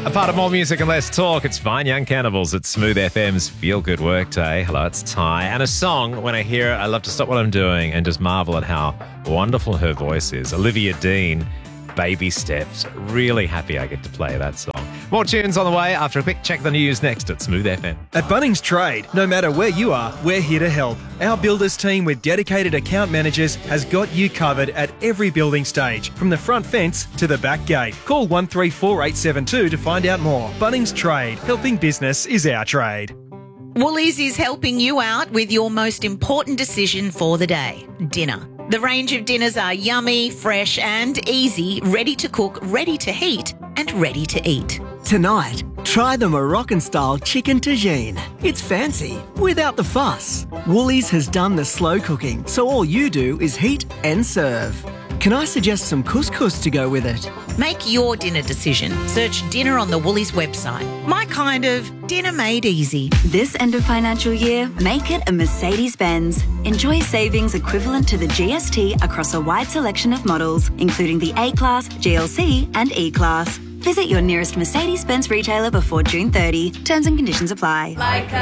A part of more music and less talk. It's Fine Young Cannibals at Smooth FM's Feel Good Workday. Hello, it's Ty. And a song, when I hear it, I love to stop what I'm doing and just marvel at how wonderful her voice is. Olivia Dean, Baby Steps. Really happy I get to play that song. More tunes on the way after a quick check of the news next at Smooth FM. At Bunnings Trade, no matter where you are, we're here to help. Our builders team with dedicated account managers has got you covered at every building stage, from the front fence to the back gate. Call 134872 to find out more. Bunnings Trade, helping business is our trade. Woolies is helping you out with your most important decision for the day, dinner. The range of dinners are yummy, fresh and easy, ready to cook, ready to heat and ready to eat. Tonight, try the Moroccan-style chicken tagine. It's fancy, without the fuss. Woolies has done the slow cooking, so all you do is heat and serve. Can I suggest some couscous to go with it? Make your dinner decision. Search dinner on the Woolies website. My kind of dinner made easy. This end of financial year, make it a Mercedes-Benz. Enjoy savings equivalent to the GST across a wide selection of models, including the A-Class, GLC and E-Class. Visit your nearest Mercedes-Benz retailer before June 30. Terms and conditions apply.